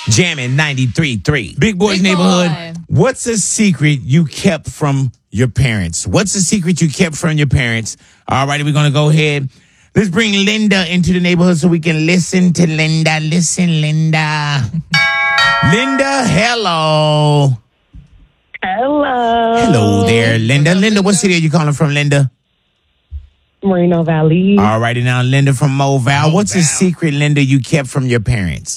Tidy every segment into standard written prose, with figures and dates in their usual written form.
Jamming 93.3. Big Boys Big Neighborhood. Boy. What's a secret you kept from your parents? What's a secret you kept from your parents? All righty, we're going to go ahead. Let's bring Linda into the neighborhood so we can listen to Linda. Listen, Linda. Linda, hello. Hello. Hello there, Linda. Linda, what city are you calling from, Linda? Moreno Valley. All righty now, Linda from Moval. What's a secret, Linda, you kept from your parents?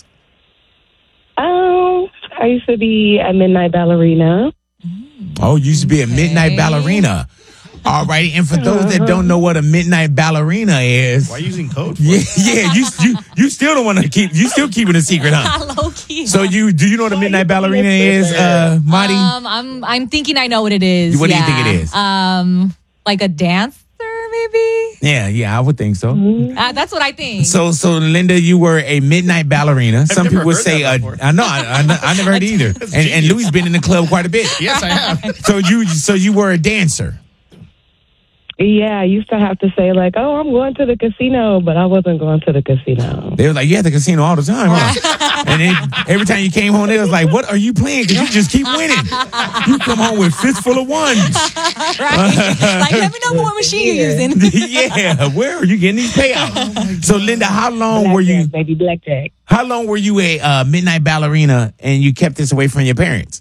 I used to be a midnight ballerina. Oh, you used to be a midnight ballerina. All right, and for those that don't know what a midnight ballerina is, Why are you using code for yeah, it? you still don't want to you still keeping a secret, huh? Low key. So do you know what a midnight ballerina is, Marty? I'm thinking I know what it is. What do you think it is? Like a dancer, maybe. Yeah, I would think so. That's what I think. So Linda, you were a midnight ballerina. Some never people would heard say, that before. I know, I never heard it either. And Louis been in the club quite a bit. Yes, I have. So you were a dancer. Yeah, I used to have to say like, "Oh, I'm going to the casino," but I wasn't going to the casino. They were like, you at the casino all the time, huh? And then every time you came home, they was like, what are you playing? Because you just keep winning. You come home with fistful of ones. Right? Like, let me know what machine you're using. Yeah, where are you getting these payouts? So Linda, how long were you? Baby blackjack. How long were you a midnight ballerina, and you kept this away from your parents?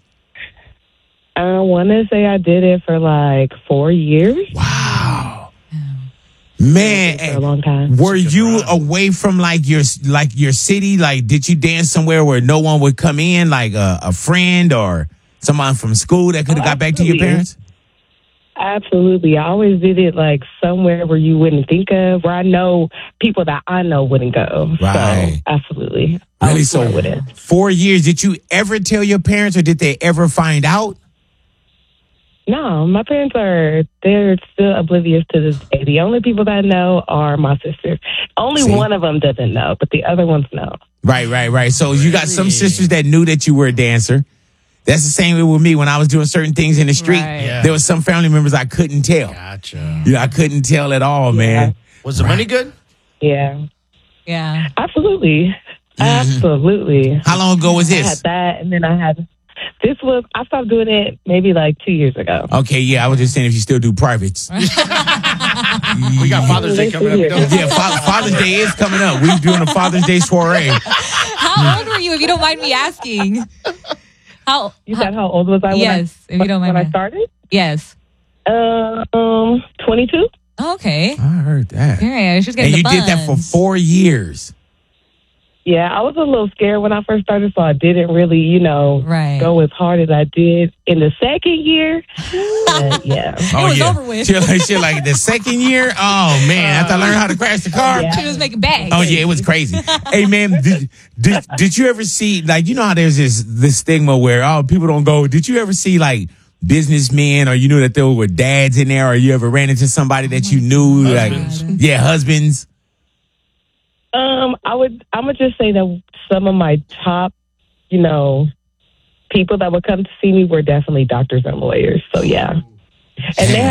I want to say I did it for like 4 years. Wow, man, For a long time. were you away from like your city? Like, did you dance somewhere where no one would come in, like a friend or someone from school that could have got back to your absolutely. parents? Absolutely. I always did it like somewhere where you wouldn't think of, where I know people that I know wouldn't go. Right. So, absolutely. I Really? was So fine with it. 4 years. Did you ever tell your parents, or did they ever find out? No, my parents they're still oblivious to this day. The only people that know are my sisters. Only See? one of them doesn't know, but the other ones know. Right. So you got some sisters that knew that you were a dancer. That's the same way with me. When I was doing certain things in the street, Right. Yeah. there was some family members I couldn't tell. Gotcha. You know, I couldn't tell at all, man. Was the money good? Yeah, Yeah. absolutely. Absolutely. How long ago was I had this? that, and then I stopped doing it maybe like 2 years ago. Okay, yeah, I was just saying if you still do privates. We got Father's Day coming up. Yeah, Father's Day is coming up. We're doing a Father's Day soiree. How old were you, if you don't mind me asking? You said how old was I? Yes, if you don't mind when me. I started. Yes. 22. Okay. I heard that. All right. I was just And getting you the did that for buns. 4 years. Yeah, I was a little scared when I first started, so I didn't really, Right. go as hard as I did in the second year. But, yeah. Oh, was yeah. over with. She like the second year. Oh man, after I learned how to crash the car. Yeah. She was making bags. Oh yeah, it was crazy. Hey man, did you ever see, like, you know how there's this stigma where people don't go? Did you ever see like businessmen, or you knew that there were dads in there, or you ever ran into somebody that you knew, husbands? I would just say that some of my top, people that would come to see me were definitely doctors and lawyers. So yeah. And they